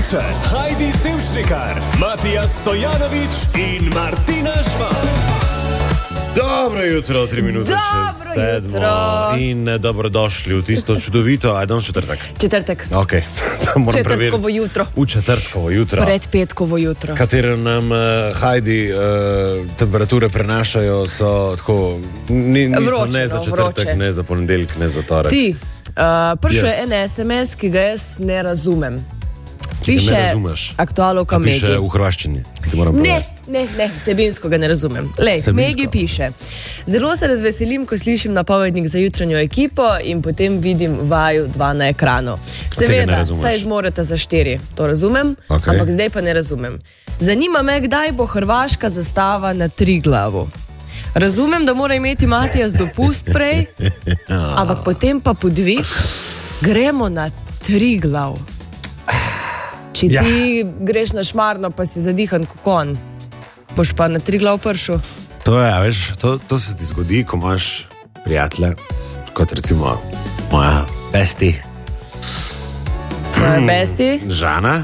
Avšar, Heidi Sevčnikar, Matija Stojanović in Martina Švab. Dobro jutro, 3 minute čez 7 in dobrodošli v tisto čudovito, danes četrtek. Četrtek. Ok, moram preveriti. Četrtkovo jutro. V četrtkovo jutro. Pred petkovo jutro. Katere nam, Heidi, temperature prenašajo, so tako, niso vroče, ne za četrtek, vroče. Ne za ponedeljek, ne za torek. Ti, prišel je en SMS, ki ga jaz ne razumem. Piše aktualovka Megi. Piše v hrvaščini. Ne, vsebinsko ga ne razumem. Lej, Megi piše: zelo se razveselim, ko slišim napovednik za jutranjo ekipo in potem vidim vaju 2 na ekranu. Seveda, saj zmorete za 4, to razumem, ampak zdaj pa ne razumem. Zanima me, kdaj bo hrvaška zastava na Triglavu. Razumem, da mora imeti Matijas dopust prej, ampak potem pa podvig gremo na Triglav. Če ti greš na Šmarno, pa si zadihan kot konj, boš pa na Triglav prišel. To je, veš, to se ti zgodi, ko imaš prijatelje, kot recimo moja besti. Tvoja besti? Žana.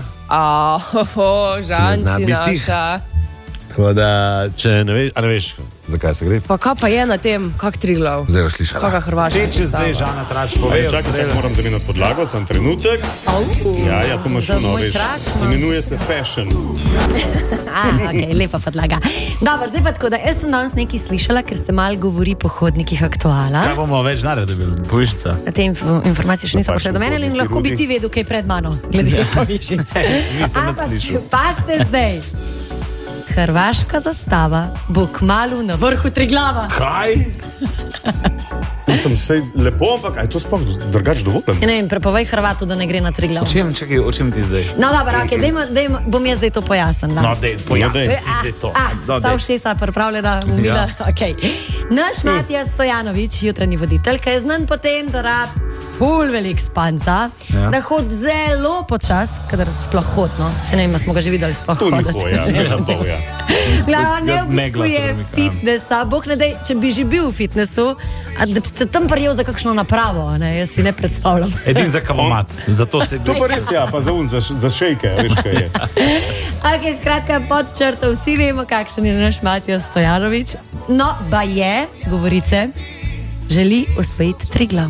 Žanči naša. Tako da, če ne veš, a ne veš, zakaj se gre? Pa kaj pa je na tem, kak Triglav? Zdaj jo slišala. Kaka Hrvaška Če zdaj Žana Trač pove, čakaj, moram zamenjati podlago, sem trenutek. Ja, to imaš šuno, veš. Imenuje se Fashion. Ok, lepa podlaga. Dobro, zdaj pa tako, da jaz sem danes nekaj slišala, ker se malo govori po hodnikih aktuala. Kaj bomo več naredili, povišica? Te informacije še niso prišle do mene in lahko bi ti vedel, kaj je pred mano, glede povišice. Nisem nad slišal. Pa ste zdaj. Hrvaška zastava bo kmalu na vrhu Triglava. Kaj? Sem se lepo, ampak je to sploh drugače dovoljen? Ja, ne vem, prepovej Hrvatu, da ne gre na Triglav. O čem ti zdaj? No, dobro, okay, bom jaz zdaj to pojasnil. No, dej, pojasni zdaj to. Stav šesa, pripravljena, umila. Ja. Okay. Naš Matija Stojanović, jutranji voditelj, ki je znan potem, da rab ful velik spanca, da hod zelo počas, kadar sploh hodno. Se ne vem, smo ga že videli sploh hoditi. To ni hoja, Glava, ne obiskuje fitnesa, boh ne dej, če bi že bil v fitnesu, a da bi se tam prijel za kakšno napravo, ne, jaz si ne predstavljam. Edin za kavomat, zato se to pa res, ja, pa za šejke, veš kaj je. Ok, skratka, pod črto, vsi vemo, kakšen je naš Matija Stojanović. No, ba je, govorice, želi osvojiti Triglav.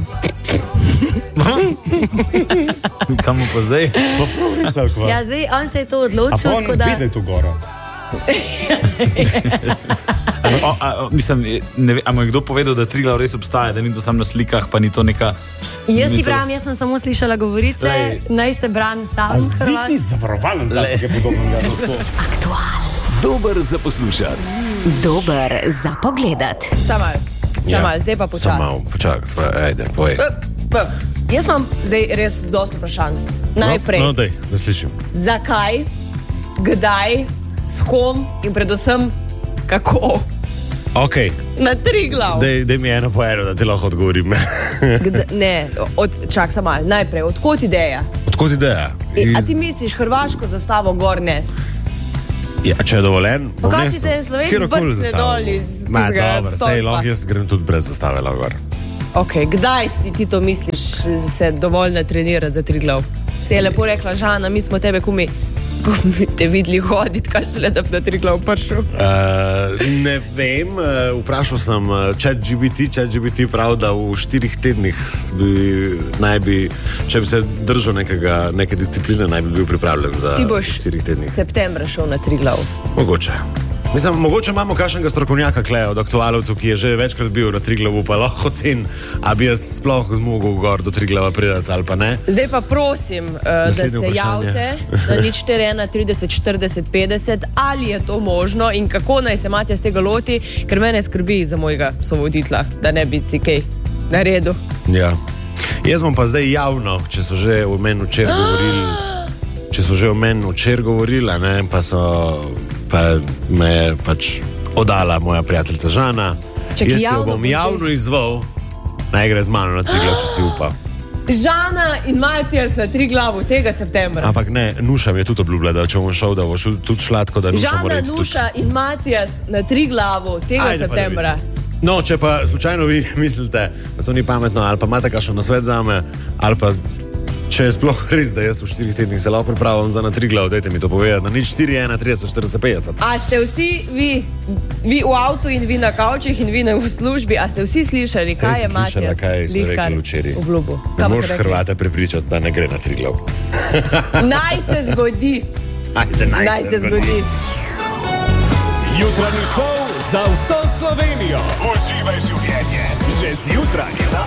Kam mu pa zdaj? Pa prav res, ali kva? Ja, zdaj, on se je to odločil, a pa on vidi tu goro. Mislim, a mu je kdo povedal, da Triglav res obstaja, da ni to samo na slikah, pa ni to neka... Jaz ti pravim, jaz sem samo slišala govorice, naj se bran sam. Zik ni zavarovalen za nekaj podobnega. Aktual. Dober za poslušati. Dober za pogledat. Samal, zdaj pa počas. Počakaj, ajde, povej. Jaz imam zdaj res dosti vprašanj. Najprej, No, dej, da slišim. zakaj, kdaj, s kom in predvsem kako Ok, na Triglav? dej mi eno po eno, da ti lahko odgovorim. Ne, čak samal, najprej, odkot ideja? Odkot ideja? A ti misliš Hrvaško zastavo gor nest? Ja, če je dovoljen, bom Pa kaj nesel. si te Slovenci Kjerokoli brcne zastavo. dol iz Ma, tistega dobro, stolpa? sej lahko jaz grem tudi brez zastave gor. Ok, kdaj si ti to misliš se dovolj natrenirati za Triglav? Se je lepo rekla Žana, mi smo tebe kumi te videli hoditi, kaj šele da bi na Triglav prišel. Ne vem, vprašal sem ChatGPT prav, da v 4 tednih naj bi, če bi se držal neke discipline, naj bi bil pripravljen za 4 tednih. Ti boš septembra šel na Triglav. Mogoče. Mislim, mogoče imamo kakšnega strokovnjaka kleja od aktualovcev, ki je že večkrat bil na Triglavu, pa lahko ocen, a bi jaz sploh zmogel gor do Triglava pridati ali pa ne. Zdaj pa prosim, da se javite na 041 30 40 50, ali je to možno in kako naj se Matija z tega loti, ker mene skrbi za mojega sovoditla, da ne bi si kaj naredil. Ja. Jaz bom pa zdaj javno, če so že v meni včeraj govorili, ne, pa me je pač oddala moja prijateljica Žana. Jaz jo bom javno izval, naj gre z mano na Triglav, če si upa. Žana in Matijas na Triglavu tega septembra. Ampak ne, Nuša mi je tudi obljubila, da če bom šel, da bo tudi šla, tako da Nuša mora iti Žana, tudi. Nuša in Matijas na Triglavu tega septembra. No, če pa slučajno vi mislite, da to ni pametno, ali pa imate kakšen nasvet zame, ali pa Če je sploh res, da jaz v 4 tednih se lahko pripravljam za na Triglav, dajte mi to povedati, na nič 4, 1, 30, 40, 50. A ste vsi vi v avtu in vi na kavčih in vi v službi, a ste vsi slišali, kaj je Matijas? Kaj so rekli včeraj? Obljubo. Ne moreš Hrvate prepričati, da ne gre na Triglav. Naj se zgodi. Ajde, naj se zgodi. Jutranji šov za vso Slovenijo. Uživaj življenje že zjutraj.